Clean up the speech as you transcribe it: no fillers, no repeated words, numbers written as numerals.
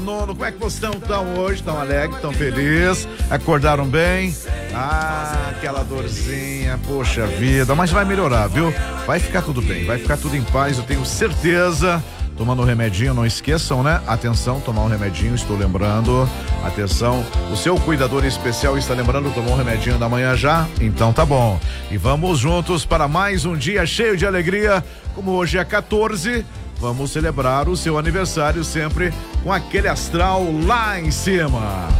Nono, como é que vocês estão hoje? Estão alegres, estão felizes? Acordaram bem? Aquela dorzinha, poxa vida, mas vai melhorar, viu? Vai ficar tudo bem, vai ficar tudo em paz, eu tenho certeza. Tomando um remedinho, não esqueçam, né? Atenção, tomar um remedinho, estou lembrando. Atenção, o seu cuidador especial está lembrando, tomou um remedinho da manhã já? Então tá bom. E vamos juntos para mais um dia cheio de alegria, como hoje é 14. Vamos celebrar o seu aniversário sempre com aquele astral lá em cima.